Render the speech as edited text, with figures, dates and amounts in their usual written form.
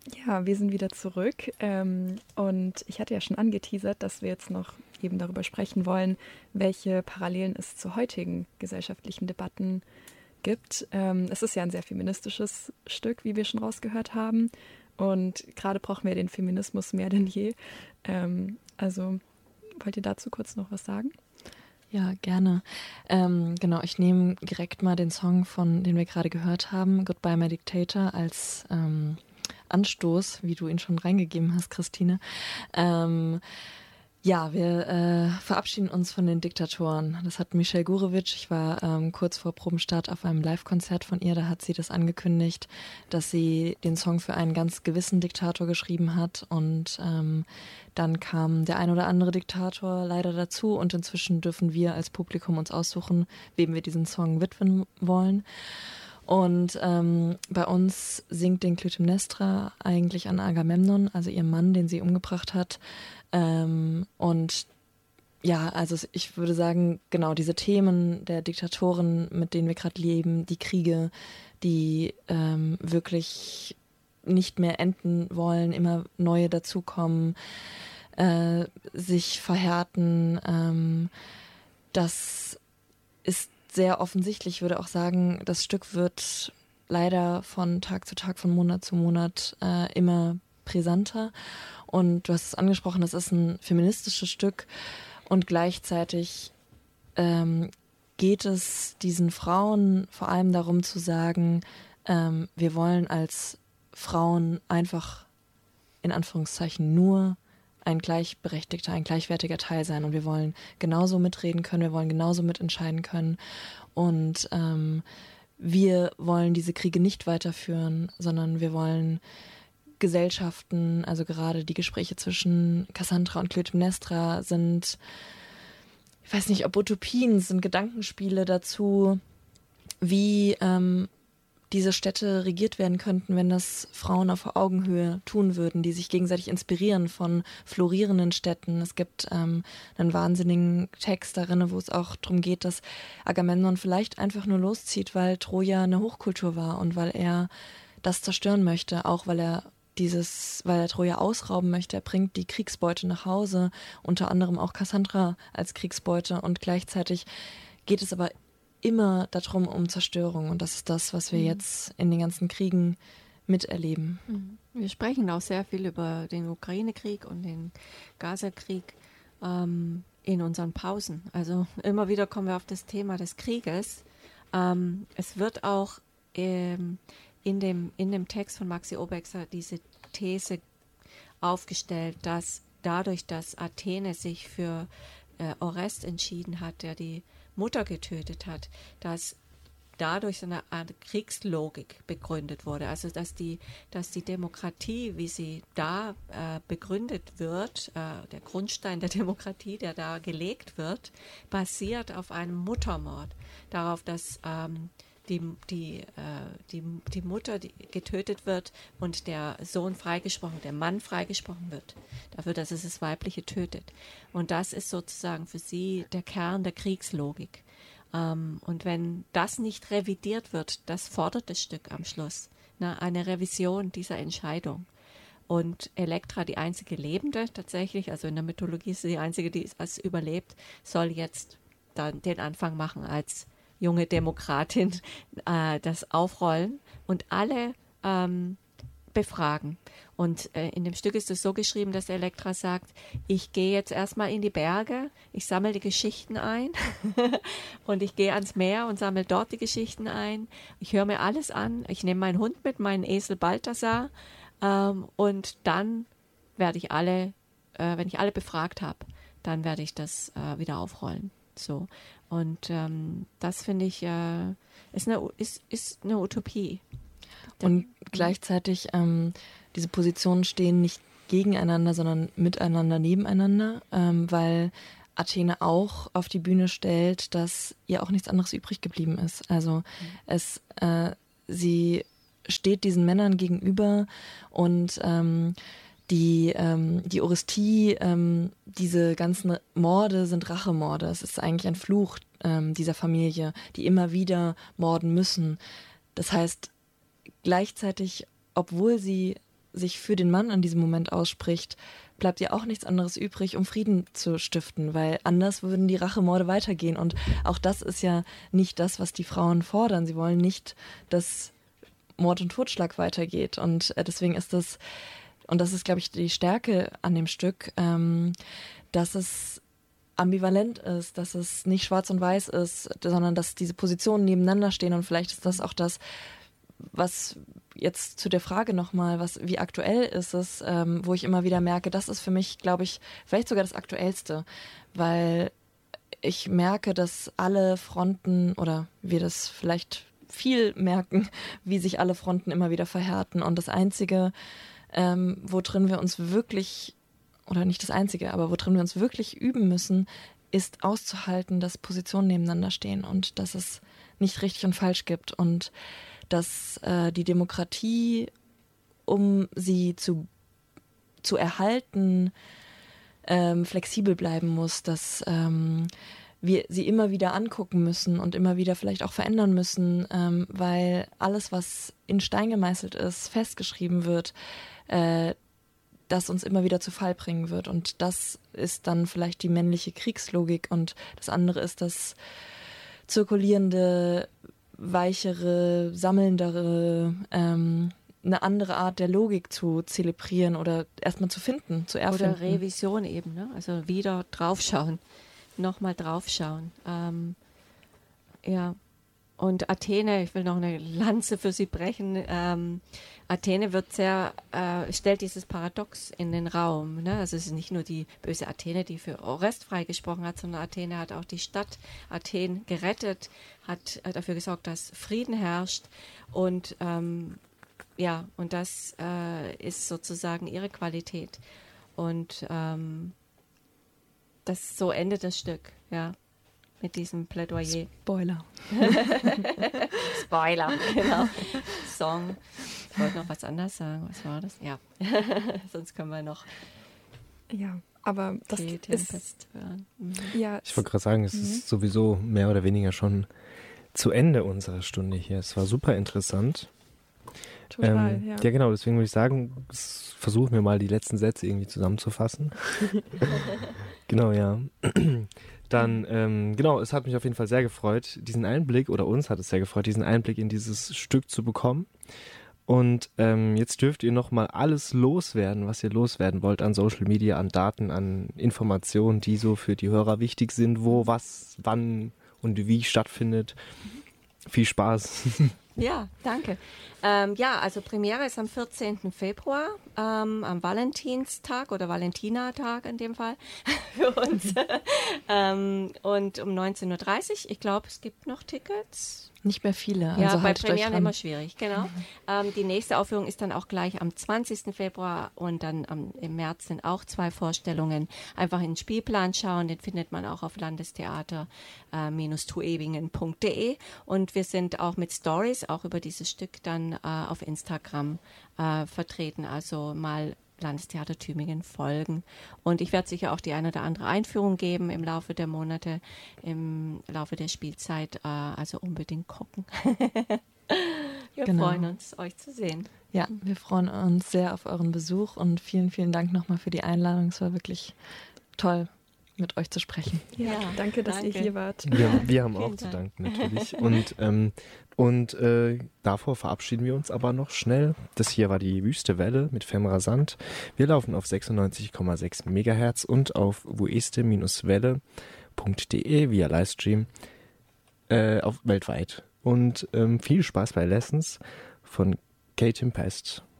Ja, wir sind wieder zurück. Und ich hatte ja schon angeteasert, dass wir jetzt noch eben darüber sprechen wollen, welche Parallelen es zu heutigen gesellschaftlichen Debatten gibt. Es ist ja ein sehr feministisches Stück, wie wir schon rausgehört haben. Und gerade brauchen wir den Feminismus mehr denn je. Also wollt ihr dazu kurz noch was sagen? Ja, gerne. Genau, ich nehme direkt mal den Song, den wir gerade gehört haben, Goodbye My Dictator, als Anstoß, wie du ihn schon reingegeben hast, Christine. Ja, wir verabschieden uns von den Diktatoren. Das hat Michelle Gurewitsch. Ich war kurz vor Probenstart auf einem Live-Konzert von ihr. Da hat sie das angekündigt, dass sie den Song für einen ganz gewissen Diktator geschrieben hat. Und dann kam der ein oder andere Diktator leider dazu. Und inzwischen dürfen wir als Publikum uns aussuchen, wem wir diesen Song widmen wollen. Und bei uns singt den Clytemnestra eigentlich an Agamemnon, also ihrem Mann, den sie umgebracht hat. Und ja, also ich würde sagen, genau diese Themen der Diktatoren, mit denen wir gerade leben, die Kriege, die wirklich nicht mehr enden wollen, immer neue dazukommen, sich verhärten, das ist sehr offensichtlich. Ich würde auch sagen, das Stück wird leider von Tag zu Tag, von Monat zu Monat immer brisanter. Und du hast es angesprochen, das ist ein feministisches Stück und gleichzeitig geht es diesen Frauen vor allem darum zu sagen, wir wollen als Frauen einfach in Anführungszeichen nur ein gleichberechtigter, ein gleichwertiger Teil sein und wir wollen genauso mitreden können, wir wollen genauso mitentscheiden können und wir wollen diese Kriege nicht weiterführen, sondern wir wollen Gesellschaften, also gerade die Gespräche zwischen Cassandra und Clytemnestra sind, ich weiß nicht, ob Utopien, sind Gedankenspiele dazu, wie diese Städte regiert werden könnten, wenn das Frauen auf Augenhöhe tun würden, die sich gegenseitig inspirieren von florierenden Städten. Es gibt einen wahnsinnigen Text darin, wo es auch darum geht, dass Agamemnon vielleicht einfach nur loszieht, weil Troja eine Hochkultur war und weil er das zerstören möchte, auch weil er Troja ausrauben möchte. Er bringt die Kriegsbeute nach Hause, unter anderem auch Cassandra als Kriegsbeute und gleichzeitig geht es aber immer darum, um Zerstörung. Und das ist das, was wir jetzt in den ganzen Kriegen miterleben. Wir sprechen auch sehr viel über den Ukraine-Krieg und den Gaza-Krieg in unseren Pausen. Also immer wieder kommen wir auf das Thema des Krieges. Es wird auch in dem Text von Maxi Obexer diese These aufgestellt, dass dadurch, dass Athene sich für Orest entschieden hat, der die Mutter getötet hat, dass dadurch so eine Art Kriegslogik begründet wurde. Also dass die Demokratie, wie sie da begründet wird, der Grundstein der Demokratie, der da gelegt wird, basiert auf einem Muttermord. Darauf, dass die Mutter getötet wird und der Sohn freigesprochen, der Mann freigesprochen wird, dafür, dass es das Weibliche tötet. Und das ist sozusagen für sie der Kern der Kriegslogik. Und wenn das nicht revidiert wird, das fordert das Stück am Schluss, eine Revision dieser Entscheidung. Und Elektra, die einzige Lebende tatsächlich, also in der Mythologie ist sie die einzige, die es überlebt, soll jetzt dann den Anfang machen als junge Demokratin, das aufrollen und alle befragen. Und in dem Stück ist es so geschrieben, dass Elektra sagt, ich gehe jetzt erstmal in die Berge, ich sammle die Geschichten ein und ich gehe ans Meer und sammle dort die Geschichten ein. Ich höre mir alles an, ich nehme meinen Hund mit, meinen Esel Balthasar und dann werde ich wenn ich alle befragt habe, dann werde ich das wieder aufrollen. So. Und das finde ich ist eine Utopie. Und gleichzeitig diese Positionen stehen nicht gegeneinander, sondern miteinander, nebeneinander, weil Athene auch auf die Bühne stellt, dass ihr auch nichts anderes übrig geblieben ist. Also sie steht diesen Männern gegenüber und die Orestie, diese ganzen Morde sind Rachemorde. Es ist eigentlich ein Fluch dieser Familie, die immer wieder morden müssen. Das heißt, gleichzeitig, obwohl sie sich für den Mann in diesem Moment ausspricht, bleibt ja auch nichts anderes übrig, um Frieden zu stiften, weil anders würden die Rachemorde weitergehen. Und auch das ist ja nicht das, was die Frauen fordern. Sie wollen nicht, dass Mord und Totschlag weitergeht. Und deswegen ist das, und das ist, glaube ich, die Stärke an dem Stück, dass es ambivalent ist, dass es nicht schwarz und weiß ist, sondern dass diese Positionen nebeneinander stehen. Und vielleicht ist das auch das, was jetzt zu der Frage nochmal, wie aktuell ist es, wo ich immer wieder merke, das ist für mich, glaube ich, vielleicht sogar das Aktuellste, weil ich merke, dass alle Fronten oder wir das vielleicht viel merken, wie sich alle Fronten immer wieder verhärten. Und das Einzige, worin wir uns wirklich, oder nicht das Einzige, aber worin wir uns wirklich üben müssen, ist auszuhalten, dass Positionen nebeneinander stehen und dass es nicht richtig und falsch gibt und dass die Demokratie, um sie zu erhalten, flexibel bleiben muss, dass wir sie immer wieder angucken müssen und immer wieder vielleicht auch verändern müssen, weil alles, was in Stein gemeißelt ist, festgeschrieben wird, das uns immer wieder zu Fall bringen wird. Und das ist dann vielleicht die männliche Kriegslogik und das andere ist das zirkulierende, weichere, sammelndere, eine andere Art der Logik zu zelebrieren oder erstmal zu finden, zu erfinden. Oder Revision eben, ne? Also wieder draufschauen, nochmal draufschauen. Ja. Und Athene, ich will noch eine Lanze für sie brechen. Athene stellt dieses Paradox in den Raum. Ne? Also es ist nicht nur die böse Athene, die für Orest freigesprochen hat, sondern Athene hat auch die Stadt Athen gerettet, hat dafür gesorgt, dass Frieden herrscht. Und und das ist sozusagen ihre Qualität. Und so endet das Stück, ja. Mit diesem Plädoyer. Spoiler. Spoiler, genau. Song. Ich wollte noch was anderes sagen. Was war das? Ja. Sonst können wir noch. Ja, aber das ist hören. Ja. Ich wollte gerade sagen, es ist sowieso mehr oder weniger schon zu Ende unserer Stunde hier. Es war super interessant. Total, ja. Ja, genau. Deswegen würde ich sagen, versuchen wir mal die letzten Sätze irgendwie zusammenzufassen. Genau, ja. Dann, genau, es hat mich auf jeden Fall sehr gefreut, diesen Einblick, oder uns hat es sehr gefreut, diesen Einblick in dieses Stück zu bekommen. Und jetzt dürft ihr nochmal alles loswerden, was ihr loswerden wollt an Social Media, an Daten, an Informationen, die so für die Hörer wichtig sind, wo, was, wann und wie stattfindet. Viel Spaß. Ja, danke. Also Premiere ist am 14. Februar, am Valentinstag oder Valentinatag in dem Fall für uns. Und um 19.30 Uhr. Ich glaube, es gibt noch Tickets. Nicht mehr viele. Ja, also bei Premieren immer schwierig, genau. Die nächste Aufführung ist dann auch gleich am 20. Februar und dann im März sind auch 2 Vorstellungen. Einfach in den Spielplan schauen, den findet man auch auf landestheater-tuebingen.de und wir sind auch mit Stories, auch über dieses Stück dann auf Instagram vertreten, also mal Landestheater Tübingen folgen. Und ich werde sicher auch die eine oder andere Einführung geben im Laufe der Monate, im Laufe der Spielzeit. Also unbedingt gucken. Wir freuen uns, euch zu sehen. Ja, wir freuen uns sehr auf euren Besuch und vielen, vielen Dank nochmal für die Einladung. Es war wirklich toll, mit euch zu sprechen. Ja, danke, dass ihr hier wart. Wir haben auch zu danken, natürlich. Und davor verabschieden wir uns aber noch schnell. Das hier war die Wüste Welle mit Femra Sand. Wir laufen auf 96,6 MHz und auf wueste-welle.de via Livestream weltweit. Und viel Spaß bei Lessons von Kate Tempest.